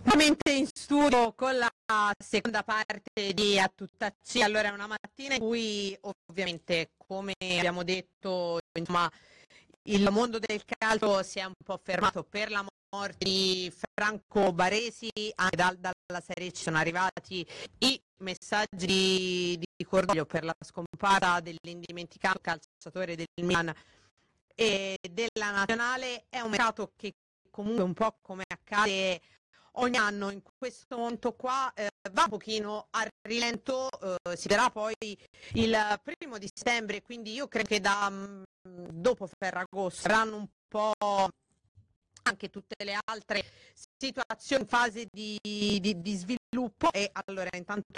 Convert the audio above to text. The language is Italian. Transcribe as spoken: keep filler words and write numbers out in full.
Nuovamente in studio con la seconda parte di A Tutta C. Allora, è una mattina in cui ovviamente, come abbiamo detto, insomma, il mondo del calcio si è un po' fermato per la morte di Franco Baresi. Anche dal, dalla Serie ci sono arrivati i messaggi di, di cordoglio per la scomparsa dell'indimenticato calciatore del Milan e della Nazionale. È un mercato che comunque, un po' come accade ogni anno in questo momento qua, eh, va un pochino a rilento, eh, si vedrà poi il primo di settembre, quindi io credo che da mh, dopo Ferragosto avranno un po' anche tutte le altre situazioni in fase di, di, di sviluppo. E allora intanto